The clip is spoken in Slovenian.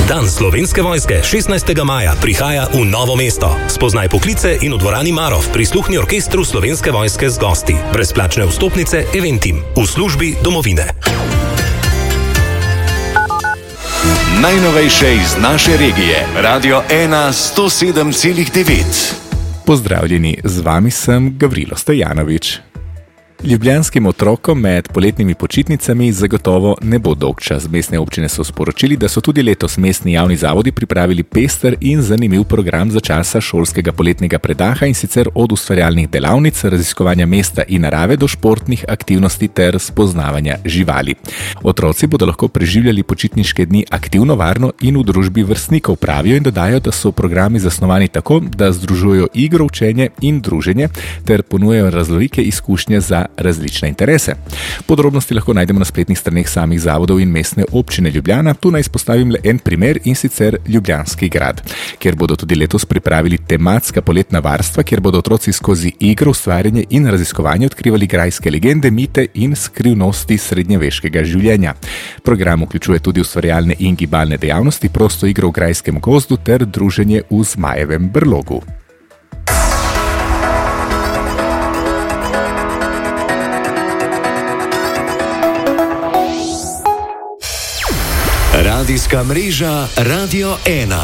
Dan Slovenske vojske 16. maja prihaja v Novo mesto. Spoznaj poklice in v dvorani Marof prisluhni orkestru Slovenske vojske z gosti. Brezplačne vstopnice Eventim v službi domovine. Najnovejše iz naše regije. Radio 1 107,9. Pozdravljeni, z vami sem Gavrilo Stojanovič. Ljubljanskim otrokom med poletnimi počitnicami zagotovo ne bo dolg čas. Mestne občine so sporočili, da so tudi letos mestni javni zavodi pripravili pester in zanimiv program za časa šolskega poletnega predaha, in sicer od ustvarjalnih delavnic, raziskovanja mesta in narave do športnih aktivnosti ter spoznavanja živali. Otroci bodo lahko preživljali počitniške dni aktivno, varno in v družbi vrstnikov, pravijo, in dodajo, da so programi zasnovani tako, da združujejo igro, učenje in druženje ter ponujajo raznolike izkušnje za različne interese. Podrobnosti lahko najdemo na spletnih straneh samih zavodov in mestne občine Ljubljana. Tu naj izpostavim le en primer, in sicer Ljubljanski grad, kjer bodo tudi letos pripravili tematska poletna varstva, kjer bodo otroci skozi igro, ustvarjanje in raziskovanje odkrivali grajske legende, mite in skrivnosti srednjeveškega življenja. Program vključuje tudi ustvarjalne in gibalne dejavnosti, prosto igro v grajskem gozdu ter druženje v Zmajevem brlogu. Radijska mreža Radio 1.